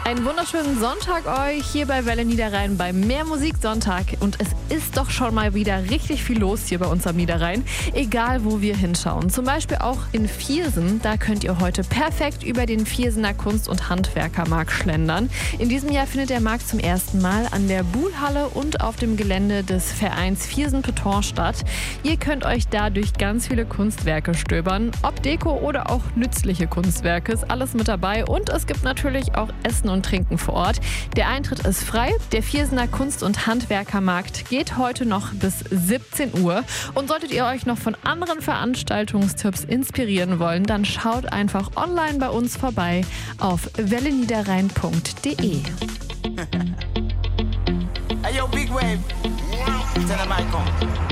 Einen wunderschönen Sonntag euch hier bei Welle Niederrhein bei Mehr Musik Sonntag. Und es ist doch schon mal wieder richtig viel los hier bei uns am Niederrhein, egal wo wir hinschauen. Zum Beispiel auch in Viersen, da könnt ihr heute perfekt über den Viersener Kunst- und Handwerkermarkt schlendern. In diesem Jahr findet der Markt zum ersten Mal an der Buhlhalle und auf dem Gelände des Vereins Viersen-Peton statt. Ihr könnt euch da durch ganz viele Kunstwerke stöbern, ob Deko oder auch nützliche Kunstwerke, ist alles mit dabei. Und es gibt natürlich auch Essen und Trinken vor Ort. Der Eintritt ist frei. Der Viersener Kunst- und Handwerkermarkt geht heute noch bis 17 Uhr. Und solltet ihr euch noch von anderen Veranstaltungstipps inspirieren wollen, dann schaut einfach online bei uns vorbei auf welleniederrhein.de. Hey yo, Big Wave. Tell them I come.